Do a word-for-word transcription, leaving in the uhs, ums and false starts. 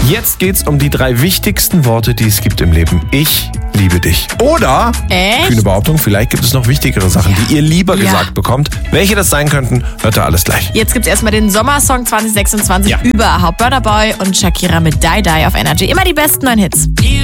Jetzt geht's um die drei wichtigsten Worte, die es gibt im Leben. Ich liebe dich. Oder, Echt? kühne Behauptung, vielleicht gibt es noch wichtigere Sachen, Ja. die ihr lieber Ja. gesagt bekommt. Welche das sein könnten, hört ihr alles gleich. Jetzt gibt's erstmal den Sommersong zwanzig sechsundzwanzig Ja. überhaupt. Burna Boy und Shakira mit Die Die auf Energy. Immer die besten neuen Hits.